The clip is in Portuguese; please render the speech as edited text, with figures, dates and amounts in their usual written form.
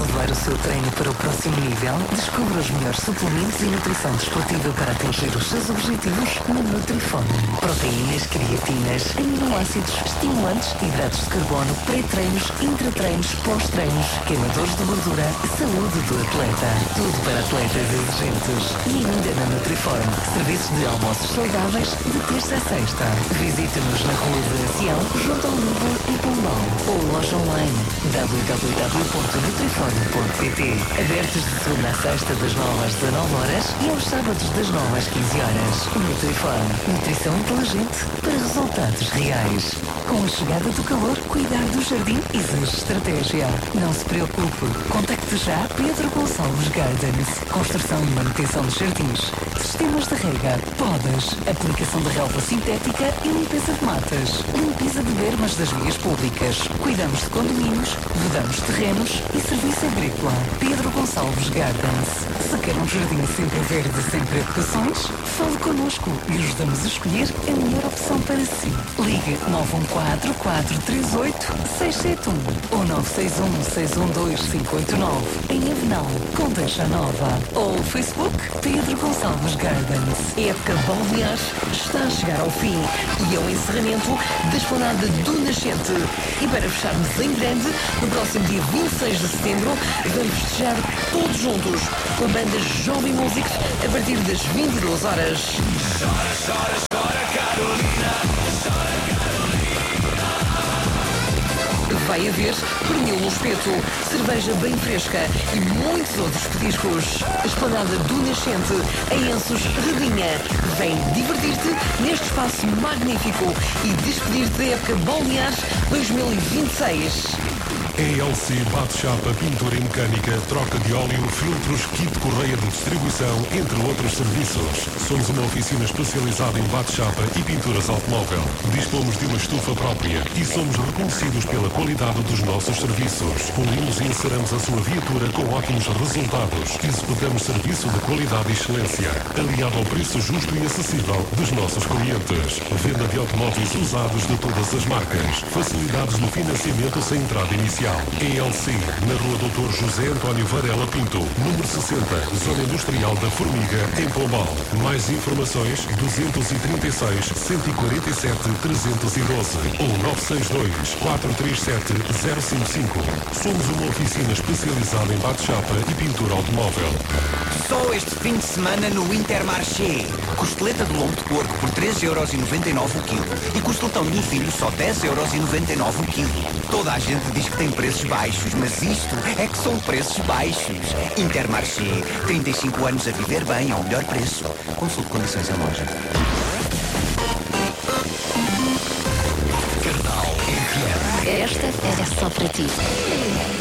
levar o seu treino para o próximo nível? Descubra os melhores suplementos e nutrição desportiva para atingir os seus objetivos na Nutrifone. Proteínas, creatinas, aminoácidos, estimulantes, hidratos de carbono, pré-treinos, intratreinos, pós-treinos, queimadores de gordura, saúde do atleta. Tudo para atletas exigentes. E ainda na Nutrifone, serviços de almoços saudáveis de terça a sexta. Visite-nos na Rua de Ancião, junto ao Lugo e Pombal. Ou loja online www.nutrifone.pt. Abertos de segunda a sexta das 9 às 19 horas e aos sábados das 9 às 15 horas. Nutrifone. Nutrição inteligente para resultados reais. Com a chegada do calor, cuidar do jardim exige estratégia. Não se preocupe. Contacte já Pedro Gonçalves Gardens. Construção e manutenção de jardins. Sistemas de rega, podas, aplicação de relva sintética e limpeza de matas. Limpeza de bermas das vias públicas. Cuidamos de condomínios, vedamos terrenos e serviço agrícola. Pedro Gonçalves Gardens. Se quer um jardim sempre verde e sem preocupações, fale connosco e ajudamos a escolher a melhor opção para si. Ligue 914-438-671 ou 961-612-589 em Avenal, Condeixa Nova. Ou Facebook Pedro Gonçalves Gardens. A época balnear está a chegar ao fim e é o encerramento da Esplanada do Nascente. E para fecharmos em grande, no próximo dia 26 de setembro, vamos festejar todos juntos com a banda Jovem Músicos a partir das 22 horas. Chora, chora, chora, Carolina. Chora, Carolina. Vai haver pernil no espeto, cerveja bem fresca e muitos outros petiscos. A Esplanada do Nascente, em Ensos, Redinha. Vem divertir-te neste espaço magnífico e despedir-te da época balnear 2026. ELC Bate-Chapa, pintura e mecânica, troca de óleo, filtros, kit de correia de distribuição, entre outros serviços. Somos uma oficina especializada em bate-chapa e pinturas automóvel. Dispomos de uma estufa própria e somos reconhecidos pela qualidade dos nossos serviços. Polimos e enceramos a sua viatura com ótimos resultados. Executamos serviço de qualidade e excelência, aliado ao preço justo e acessível dos nossos clientes. Venda de automóveis usados de todas as marcas. Facilidades no financiamento sem entrada inicial. ELC, na Rua Doutor José António Varela Pinto, número 60, Zona Industrial da Formiga, em Pombal. Mais informações 236 147 312 ou 962 437 055. Somos uma oficina especializada em bate-chapa e pintura automóvel. Só este fim de semana no Intermarché. Costeleta de lombo de porco por 3,99€ o quilo. E costeletão de milho só 10,99€ o quilo. Toda a gente diz que tem preços baixos, mas isto é que são preços baixos. Intermarché, 35 anos a viver bem ao melhor preço. Consulte condições em loja. Esta era só para ti.